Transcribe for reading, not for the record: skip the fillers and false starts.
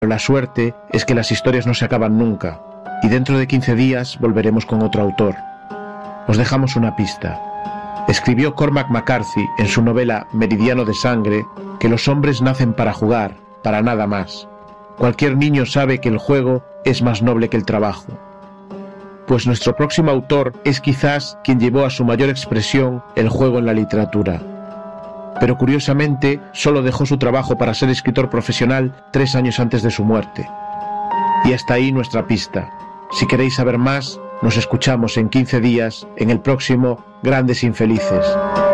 La suerte es que las historias no se acaban nunca, y dentro de 15 días volveremos con otro autor. Os dejamos una pista. Escribió Cormac McCarthy en su novela Meridiano de Sangre que los hombres nacen para jugar, para nada más. Cualquier niño sabe que el juego es más noble que el trabajo. Pues nuestro próximo autor es quizás quien llevó a su mayor expresión el juego en la literatura. Pero curiosamente solo dejó su trabajo para ser escritor profesional 3 años antes de su muerte. Y hasta ahí nuestra pista. Si queréis saber más, nos escuchamos en 15 días en el próximo Grandes Infelices.